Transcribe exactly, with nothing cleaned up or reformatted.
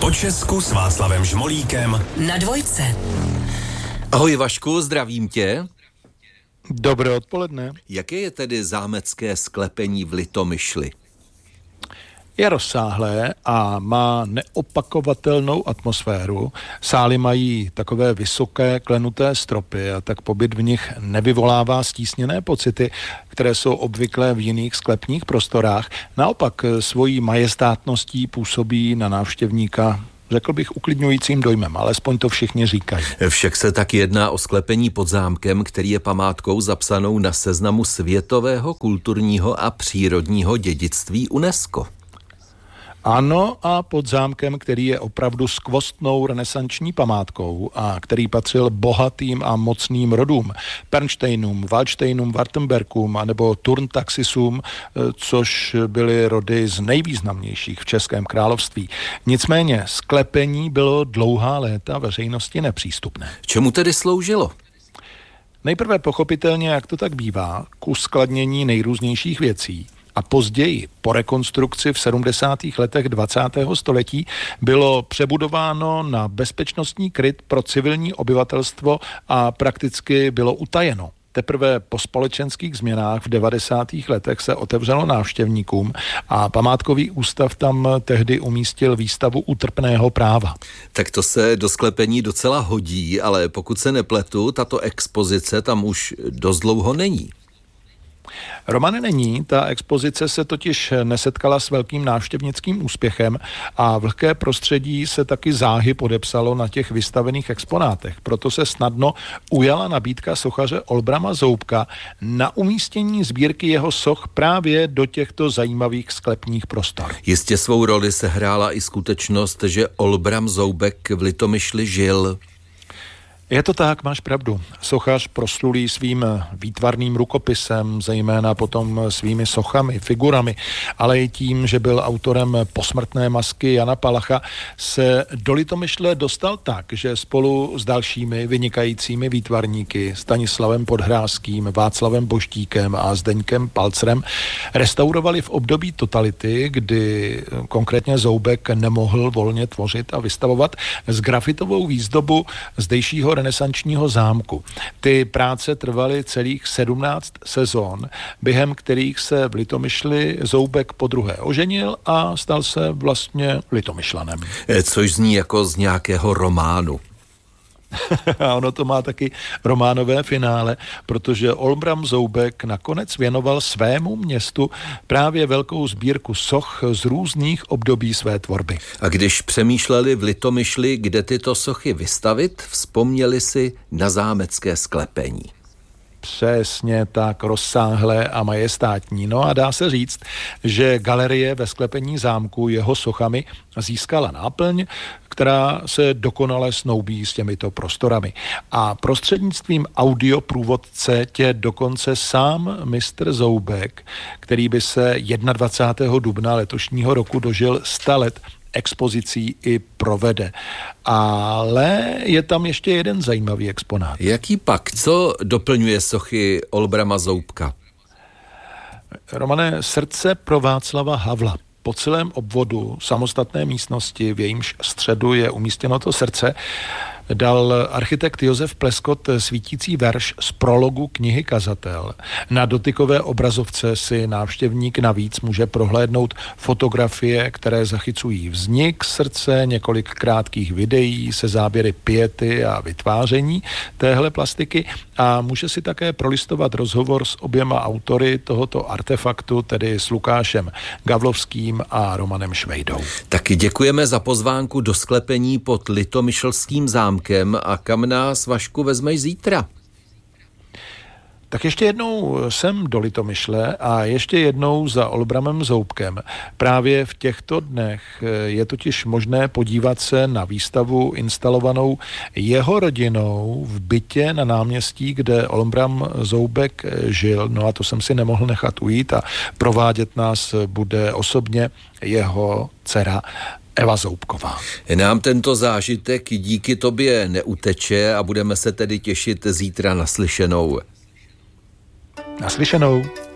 Po Česku s Václavem Žmolíkem na dvojce. Ahoj Vašku, zdravím tě. Dobré odpoledne. Jaké je tedy zámecké sklepení v Litomyšli? Je rozsáhlé a má neopakovatelnou atmosféru. Sály mají takové vysoké klenuté stropy a tak pobyt v nich nevyvolává stísněné pocity, které jsou obvyklé v jiných sklepních prostorách. Naopak svojí majestátností působí na návštěvníka, řekl bych, uklidňujícím dojmem, alespoň to všichni říkají. Však se tak jedná o sklepení pod zámkem, který je památkou zapsanou na seznamu světového kulturního a přírodního dědictví UNESCO. Ano, a pod zámkem, který je opravdu skvostnou renesanční památkou a který patřil bohatým a mocným rodům, Pernštejnům, Valdštejnům, Wartenbergům anebo Turntaxisům, což byly rody z nejvýznamnějších v Českém království. Nicméně sklepení bylo dlouhá léta veřejnosti nepřístupné. Čemu tedy sloužilo? Nejprve pochopitelně, jak to tak bývá, k uskladnění nejrůznějších věcí. A později, po rekonstrukci v sedmdesátých letech dvacátého století, bylo přebudováno na bezpečnostní kryt pro civilní obyvatelstvo a prakticky bylo utajeno. Teprve po společenských změnách v devadesátých letech se otevřelo návštěvníkům a památkový ústav tam tehdy umístil výstavu utrpného práva. Tak to se do sklepení docela hodí, ale pokud se nepletu, tato expozice tam už dost dlouho není. Romane, není, ta expozice se totiž nesetkala s velkým návštěvnickým úspěchem a vlhké prostředí se taky záhy podepsalo na těch vystavených exponátech. Proto se snadno ujala nabídka sochaře Olbrama Zoubka na umístění sbírky jeho soch právě do těchto zajímavých sklepních prostor. Jistě svou roli sehrála i skutečnost, že Olbram Zoubek v Litomyšli žil. Je to tak, máš pravdu. Sochař proslulý svým výtvarným rukopisem, zejména potom svými sochami, figurami, ale i tím, že byl autorem posmrtné masky Jana Palacha, se do Litomyšle dostal tak, že spolu s dalšími vynikajícími výtvarníky Stanislavem Podhrázkým, Václavem Boštíkem a Zdeňkem Palcrem restaurovali v období totality, kdy konkrétně Zoubek nemohl volně tvořit a vystavovat, s grafitovou výzdobu zdejšího renesančního zámku. Ty práce trvaly celých sedmnáct sezon, během kterých se v Litomyšli Zoubek podruhé oženil a stal se vlastně Litomyšlanem. Což zní jako z nějakého románu. A ono to má taky románové finále, protože Olbram Zoubek nakonec věnoval svému městu právě velkou sbírku soch z různých období své tvorby. A když přemýšleli v Litomyšli, kde tyto sochy vystavit, vzpomněli si na zámecké sklepení. Přesně tak, rozsáhlé a majestátní. No a dá se říct, že galerie ve sklepení zámku jeho sochami získala náplň, která se dokonale snoubí s těmito prostorami. A prostřednictvím audioprůvodce tě dokonce sám mistr Zoubek, který by se dvacátého prvního dubna letošního roku dožil sta let, expozicí i provede. Ale je tam ještě jeden zajímavý exponát. Jaký pak? Co doplňuje sochy Olbrama Zoubka? Romane, srdce pro Václava Havla. Po celém obvodu samostatné místnosti, v jejímž středu je umístěno to srdce, dal architekt Josef Pleskot svítící verš z prologu knihy Kazatel. Na dotykové obrazovce si návštěvník navíc může prohlédnout fotografie, které zachycují vznik srdce, několik krátkých videí se záběry piety a vytváření téhle plastiky a může si také prolistovat rozhovor s oběma autory tohoto artefaktu, tedy s Lukášem Gavlovským a Romanem Švejdou. Taky děkujeme za pozvánku do sklepení pod Litomyšlským zámkem. A kam nás, Vašku, vezmeš zítra? Tak ještě jednou jsem do Litomyšle a ještě jednou za Olbramem Zoubkem. Právě v těchto dnech je totiž možné podívat se na výstavu instalovanou jeho rodinou v bytě na náměstí, kde Olbram Zoubek žil. No a to jsem si nemohl nechat ujít a provádět nás bude osobně jeho dcera Eva Zoubková. Nám tento zážitek díky tobě neuteče a budeme se tedy těšit zítra naslyšenou. Naslyšenou.